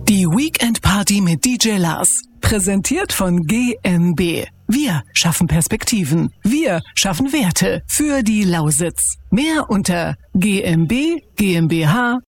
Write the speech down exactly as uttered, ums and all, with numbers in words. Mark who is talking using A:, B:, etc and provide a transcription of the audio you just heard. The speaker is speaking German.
A: Die Weekend Party mit D J Lars. Präsentiert von G M B. Wir schaffen Perspektiven. Wir schaffen Werte für die Lausitz. Mehr unter g m b g m b h